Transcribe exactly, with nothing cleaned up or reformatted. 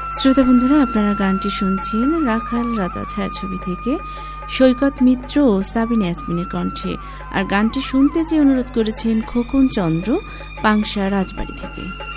শ্রোতা বন্ধুরা, আপনারা গানটি শুনছেন রাখাল রাজা ছায়াছবি থেকে সৈকত মিত্র ও সাবিনা ইয়াসমিনের কণ্ঠে। আর গানটি শুনতে যে অনুরোধ করেছেন খোকন চন্দ্র পাংশা রাজবাড়ি থেকে।